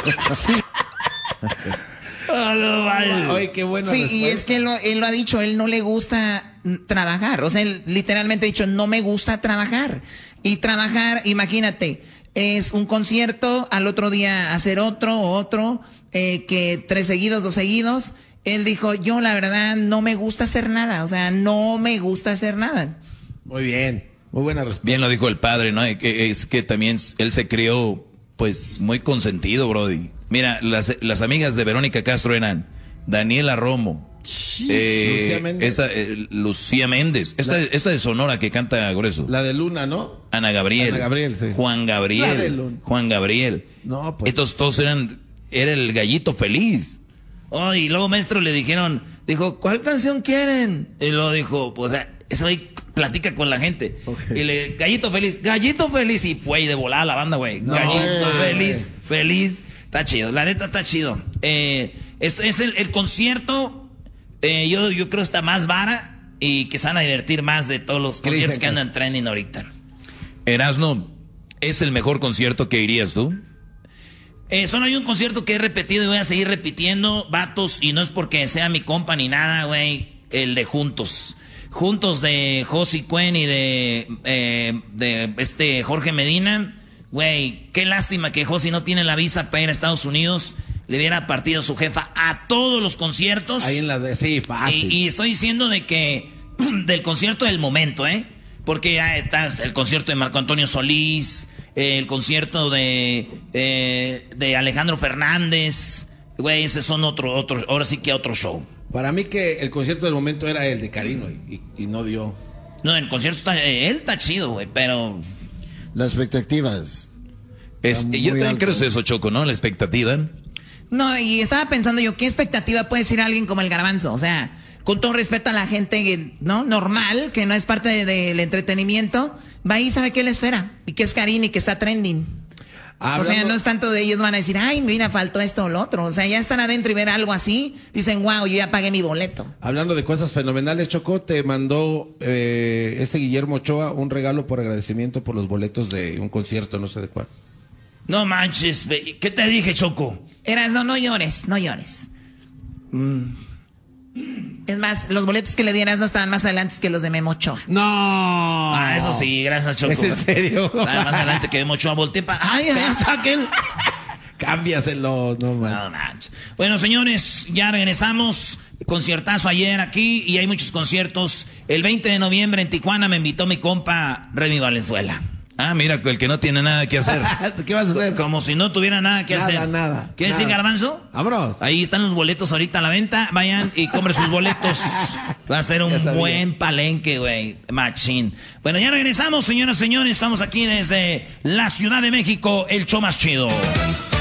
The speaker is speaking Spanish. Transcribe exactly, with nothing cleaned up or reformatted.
Sí. Oh, no, vaya. Oye, qué bueno. Sí, respuesta. Y es que él lo, él lo ha dicho, él no le gusta trabajar. O sea, él literalmente ha dicho, no me gusta trabajar. Y trabajar, imagínate, es un concierto, al otro día hacer otro, otro, eh, que tres seguidos, dos seguidos. Él dijo, yo la verdad no me gusta hacer nada. O sea, no me gusta hacer nada. Muy bien, muy buena respuesta. Bien lo dijo el padre, ¿no? Es que también él se crió, pues, muy consentido, brody. Mira, las, las amigas de Verónica Castro eran Daniela Romo, eh, Lucía Méndez. Esta, eh, Lucía Méndez, esta, la, esta de Sonora que canta grueso. La de Luna, ¿no? Ana Gabriel. Ana Gabriel, sí. Juan Gabriel. Juan Gabriel. No, pues. Estos todos eran, era el gallito feliz. Oh, y luego, maestro, le dijeron, dijo, ¿cuál canción quieren? Y luego dijo, pues, eso ahí platica con la gente. Okay. Y le, gallito feliz, gallito feliz. Y, güey, de volada la banda, güey. No, gallito wey. feliz, feliz. Está chido, la neta está chido. Eh, este es el, el concierto, eh, yo, yo creo está más vara y que se van a divertir más de todos los conciertos que andan trending ahorita. Erasno, ¿es el mejor concierto que irías tú? Eh, solo hay un concierto que he repetido y voy a seguir repitiendo, vatos, y no es porque sea mi compa ni nada, güey, el de Juntos. Juntos de Josi Cuen y de, eh, de este Jorge Medina. Güey, qué lástima que Josi no tiene la visa para ir a Estados Unidos. Le hubiera partido su jefa a todos los conciertos. Ahí en las de... Sí, fácil. Y, y estoy diciendo de que... del concierto del momento, ¿eh? Porque ya está el concierto de Marco Antonio Solís, el concierto de, eh, de Alejandro Fernández. Güey, ese son otro, otro... Ahora sí que otro show. Para mí que el concierto del momento era el de Karino y, y, y no dio. No, el concierto está... Él está chido, güey, pero... Las expectativas. Es, yo también creo eso, Choco, ¿no? La expectativa. No, y estaba pensando yo, ¿qué expectativa puede decir alguien como el Garbanzo? O sea, con todo respeto a la gente, ¿no? Normal, que no es parte de, de, del entretenimiento, va y sabe qué le espera. Y que es Karina y que está trending. Hablando... O sea, no es tanto de ellos van a decir, ay, mira, faltó esto o lo otro. O sea, ya están adentro y ver algo así, dicen, wow, yo ya pagué mi boleto. Hablando de cosas fenomenales, Choco, te mandó eh, este Guillermo Ochoa un regalo por agradecimiento por los boletos de un concierto, no sé de cuál. No manches, ¿qué te dije, Choco? Eras, no, no llores, no llores. Mm. Es más, los boletos que le dieras no estaban más adelante que los de Memo Ochoa. No. Ah, eso sí, gracias, Choco. ¿Es en serio? Nada más adelante que Memo Ochoa volteé para... ¡Ay, ahí está aquel! Cámbiaselo, no manches. No manches. Bueno, señores, ya regresamos. Conciertazo ayer aquí y hay muchos conciertos. El veinte de noviembre en Tijuana me invitó mi compa Remy Valenzuela. Ah, mira, el que no tiene nada que hacer. ¿Qué vas a hacer? Como si no tuviera nada que nada, hacer. Nada, nada. ¿Quieres decir, Garbanzo? Vámonos. Ahí están los boletos ahorita a la venta. Vayan y compren sus boletos. Va a ser un buen palenque, güey. Machín. Bueno, ya regresamos, señoras y señores. Estamos aquí desde la Ciudad de México, el show más chido.